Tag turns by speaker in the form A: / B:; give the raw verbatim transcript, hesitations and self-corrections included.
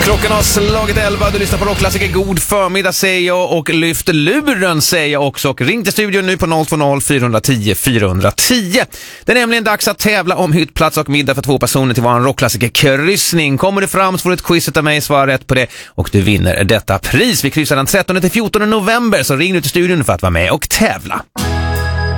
A: Klockan har slagit elva, du lyssnar på Rockklassiker. God förmiddag säger jag och lyft luren säger jag också. Och ring till studion nu på noll två noll fyra ett noll fyra ett noll. Det är nämligen dags att tävla om hyttplats och middag för två personer till vår Rockklassiker-kryssning. Kommer du fram så får du ett quiz av mig, svara rätt på det och du vinner detta pris. Vi kryssar den trettonde till fjortonde november, så ring nu till studion för att vara med och tävla.